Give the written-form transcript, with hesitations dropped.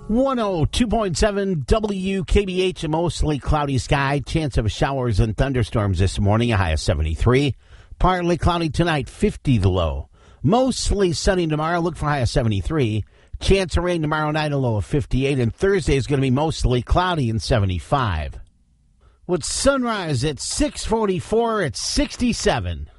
102.7 WKBH, a mostly cloudy sky. Chance of showers and thunderstorms this morning, a high of 73. Partly cloudy tonight, 50 the low. Mostly sunny tomorrow, look for a high of 73. Chance of rain tomorrow night, a low of 58. And Thursday is going to be mostly cloudy and 75. With sunrise at 6:44, it's 67.